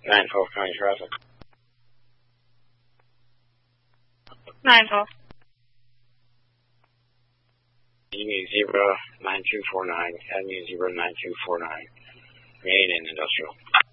912 County Traffic. 912. Union Zebra 9249, Avenue Zebra 9249, Main and Industrial.